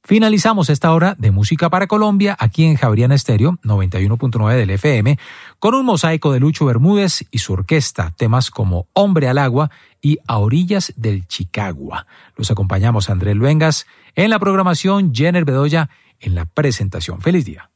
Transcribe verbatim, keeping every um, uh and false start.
Finalizamos esta hora de Música para Colombia aquí en Javeriana Estéreo noventa y uno punto nueve del F M con un mosaico de Lucho Bermúdez y su orquesta, temas como Hombre al Agua y A Orillas del Chicagua. Los acompañamos Andrés Luengas en la programación, Jenner Bedoya en la presentación. Feliz día.